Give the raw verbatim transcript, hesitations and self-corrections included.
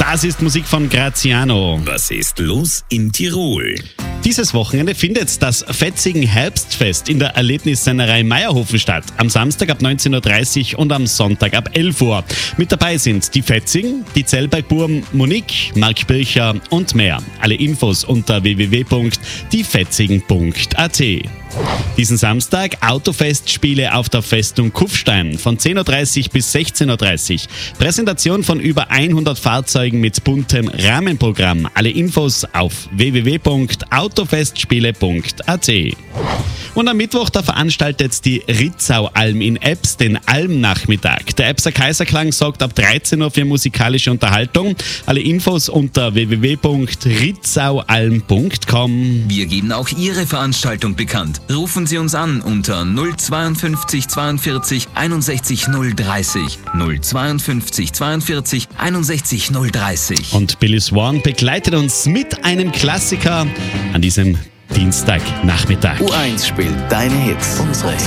Das ist Musik von Graziano. Was ist los in Tirol? Dieses Wochenende findet das Fetzigen Herbstfest in der Erlebnissennerei Meierhofen statt. Am Samstag ab neunzehn Uhr dreißig und am Sonntag ab elf Uhr. Mit dabei sind die Fetzigen, die Zellbergbuben, Monique, Marc Bircher und mehr. Alle Infos unter w w w punkt die fetzigen punkt a t. Diesen Samstag Autofestspiele auf der Festung Kufstein von zehn Uhr dreißig bis sechzehn Uhr dreißig. Präsentation von über hundert Fahrzeugen mit buntem Rahmenprogramm. Alle Infos auf w w w punkt autofestspiele punkt a t. Und am Mittwoch, da veranstaltet die Ritzau-Alm in Ebbs den Almnachmittag. Der Ebbser Kaiserklang sorgt ab dreizehn Uhr für musikalische Unterhaltung. Alle Infos unter w w w punkt ritzaualm punkt com. Wir geben auch Ihre Veranstaltung bekannt. Rufen Sie uns an unter null zweiundfünfzig zweiundvierzig einundsechzig null dreißig. null zweiundfünfzig zweiundvierzig einundsechzig null dreißig. Und Billy Swan begleitet uns mit einem Klassiker an diesem Dienstagnachmittag. U eins spielt deine Hits. Unsere Hits.